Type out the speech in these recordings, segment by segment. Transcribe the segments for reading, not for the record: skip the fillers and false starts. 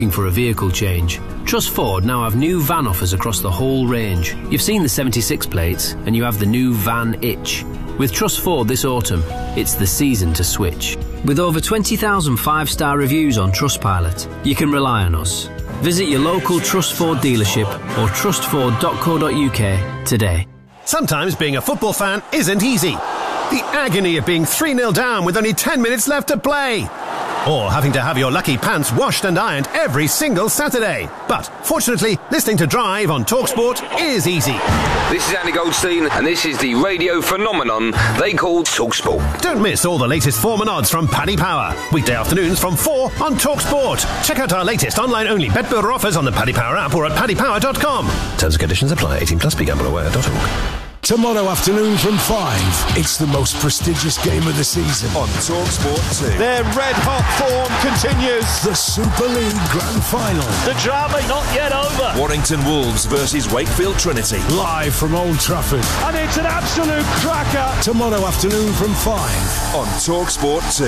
For a vehicle change, Truss Ford now have new van offers across the whole range. You've seen the 76 plates, and you have the new van itch. With Truss Ford this autumn, it's the season to switch. With over 20,000 5-star reviews on Trustpilot, you can rely on us. Visit your local Truss Ford dealership or trustford.co.uk today. Sometimes being a football fan isn't easy. The agony of being 3-0 down with only 10 minutes left to play. Or having to have your lucky pants washed and ironed every single Saturday. But, fortunately, listening to Drive on TalkSport is easy. This is Andy Goldstein, and this is the radio phenomenon they call TalkSport. Don't miss all the latest form and odds from Paddy Power. Weekday afternoons from 4 on TalkSport. Check out our latest online-only bet builder offers on the Paddy Power app or at paddypower.com. Terms and conditions apply. 18 plus. BeGambleAware.org. Tomorrow afternoon from 5, it's the most prestigious game of the season on TalkSport 2. Their red-hot form continues. The Super League Grand Final. The drama not yet over. Warrington Wolves versus Wakefield Trinity. Live from Old Trafford. And it's an absolute cracker. Tomorrow afternoon from 5 on TalkSport 2.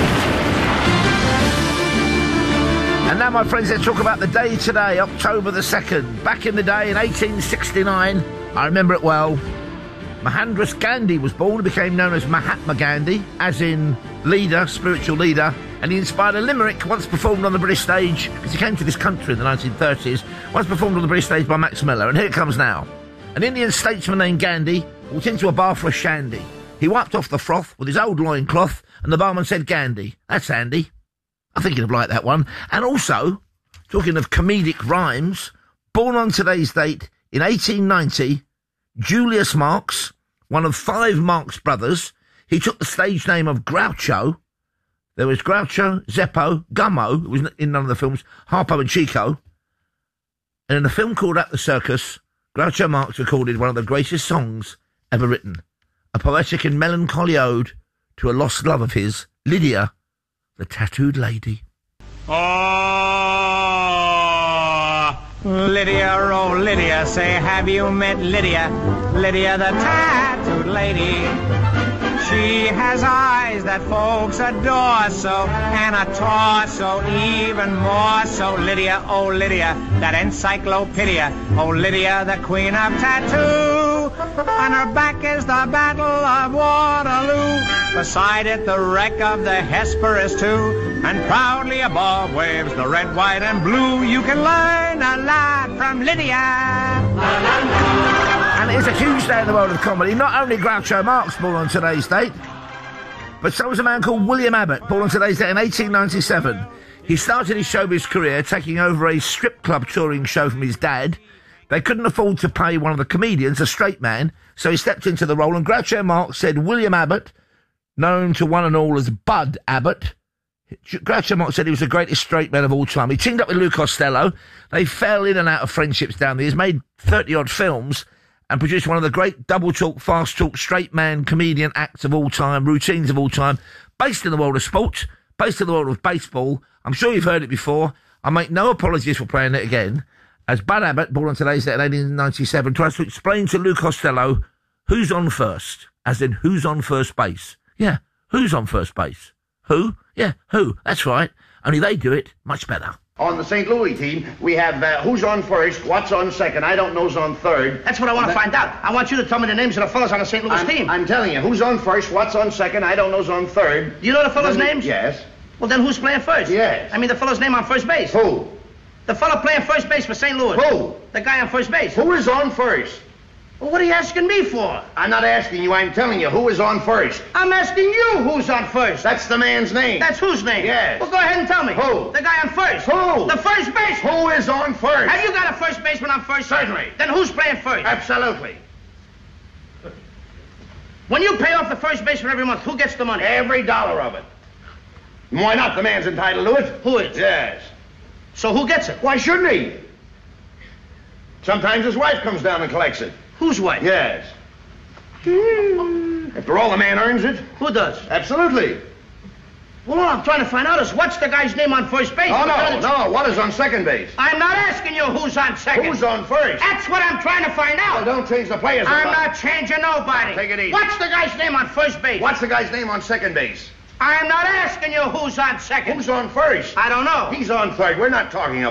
And now, my friends, let's talk about the day today, October the 2nd. Back in the day, in 1869, I remember it well, Mohandas Gandhi was born and became known as Mahatma Gandhi, as in leader, spiritual leader, and he inspired a limerick once performed on the British stage, because he came to this country in the 1930s, once performed on the British stage by Max Miller, and here it comes now. An Indian statesman named Gandhi walked into a bar for a shandy. He wiped off the froth with his old loincloth, and the barman said, "Gandhi." That's Andy. I think you'd have liked that one. And also, talking of comedic rhymes, born on today's date in 1890, Julius Marx, one of 5 Marx brothers. He took the stage name of Groucho. There was Groucho, Zeppo, Gummo, who was in none of the films, Harpo and Chico. And in a film called At the Circus, Groucho Marx recorded one of the greatest songs ever written, a poetic and melancholy ode to a lost love of his, Lydia, the tattooed lady. Lydia, oh Lydia, say have you met Lydia? Lydia the tattooed lady. She has eyes that folks adore so, and a torso even more so. Lydia, oh Lydia, that encyclopedia. Oh Lydia, the queen of tattoo. On her back is the Battle of Waterloo. Beside it the wreck of the Hesperus too. And proudly above waves the red, white and blue. You can learn a lot from Lydia. And it is a huge day in the world of comedy. Not only Groucho Marx born on today's date, but so was a man called William Abbott, born on today's date in 1897. He started his showbiz career taking over a strip club touring show from his dad. They couldn't afford to pay one of the comedians, a straight man, so he stepped into the role, and Groucho Marx said William Abbott, known to one and all as Bud Abbott, Groucho Marx said he was the greatest straight man of all time. He teamed up with Lou Costello. They fell in and out of friendships down the years, made 30-odd films, and produced one of the great double-talk, fast-talk, straight-man comedian acts of all time, routines of all time, based in the world of sport, based in the world of baseball. I'm sure you've heard it before. I make no apologies for playing it again. As Bud Abbott, born on today's date in 1897, tries to explain to Lou Costello who's on first, as in who's on first base. Yeah, who's on first base? Who? Yeah, who? That's right. Only they do it much better. On the St. Louis team, we have who's on first, what's on second, I don't know's on third. That's what I want to find out. I want you to tell me the names of the fellas on the St. Louis team. I'm telling you, who's on first, what's on second, I don't know's on third. You know the fellas' names? Yes. Well, then who's playing first? Yes. I mean the fellow's name on first base. Who? The fellow playing first base for St. Louis. Who? The guy on first base. Who is on first? Well, what are you asking me for? I'm not asking you, I'm telling you, who is on first? I'm asking you who's on first. That's the man's name. That's whose name? Yes. Well, go ahead and tell me. Who? The guy on first. Who? The first baseman. Who is on first? Have you got a first baseman on first? Certainly. Then who's playing first? Absolutely. When you pay off the first baseman every month, who gets the money? Every dollar of it. Why not? The man's entitled to it. Who is? Yes. So who gets it? Why shouldn't he? Sometimes his wife comes down and collects it. Whose wife? Yes. After all, the man earns it. Who does? Absolutely. Well, all I'm trying to find out is what's the guy's name on first base? Oh, no. What is on second base? I'm not asking you who's on second. Who's on first? That's what I'm trying to find out. Well, don't change the players. I'm not changing nobody. Take it easy. What's the guy's name on first base? What's the guy's name on second base? I'm not asking you who's on second. Who's on first? I don't know. He's on third. We're not talking about